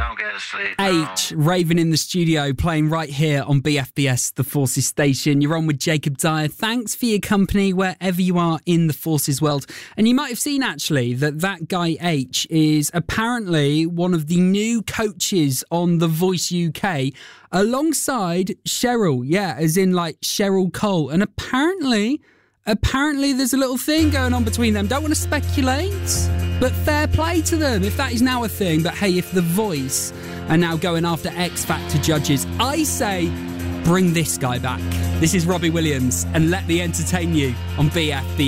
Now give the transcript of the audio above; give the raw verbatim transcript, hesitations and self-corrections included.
don't get to sleep. H, Raven in the studio, playing right here on B F B S, the Forces station. You're on with Jacob Dyer. Thanks for your company wherever you are in the Forces world. And you might have seen, actually, that that guy H is apparently one of the new coaches on The Voice U K, alongside Cheryl. Yeah, as in like Cheryl Cole. And apparently... Apparently there's a little thing going on between them. Don't want to speculate, but fair play to them if that is now a thing. But hey, if The Voice are now going after X Factor judges, I say bring this guy back. This is Robbie Williams and Let Me Entertain You on B F B.